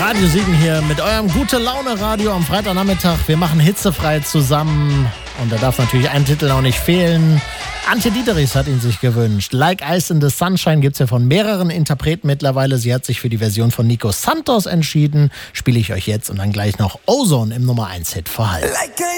Radio Siegen hier mit eurem Gute-Laune-Radio am Freitagnachmittag. Wir machen hitzefrei zusammen und da darf natürlich ein Titel auch nicht fehlen. Antje Dieterichs hat ihn sich gewünscht. Like Ice in the Sunshine gibt es ja von mehreren Interpreten mittlerweile. Sie hat sich für die Version von Nico Santos entschieden. Spiele ich euch jetzt und dann gleich noch Ozone im Nummer 1 Hit vor Hals.